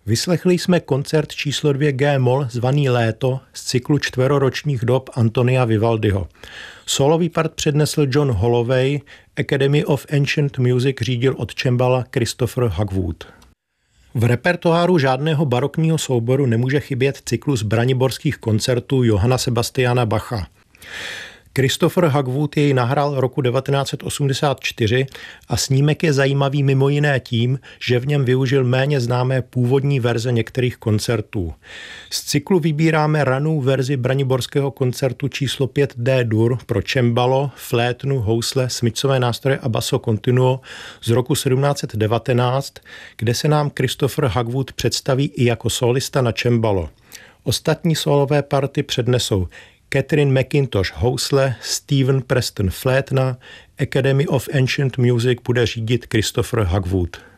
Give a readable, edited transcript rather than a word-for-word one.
Vyslechli jsme koncert číslo 2 G-moll zvaný Léto z cyklu čtveroročních dob Antonia Vivaldiho. Solový part přednesl John Holloway, Academy of Ancient Music řídil od cembala Christopher Hogwood. V repertoáru žádného barokního souboru nemůže chybět cyklus braniborských koncertů Johanna Sebastiana Bacha. Christopher Hogwood jej nahrál roku 1984 a snímek je zajímavý mimo jiné tím, že v něm využil méně známé původní verze některých koncertů. Z cyklu vybíráme ranou verzi braniborského koncertu číslo 5 D-dur pro cembalo, flétnu, housle, smyčcové nástroje a basso continuo z roku 1719, kde se nám Christopher Hogwood představí i jako solista na cembalo. Ostatní solové party přednesou Catherine McIntosh housle, Stephen Preston flétna, Academy of Ancient Music bude řídit Christopher Hogwood.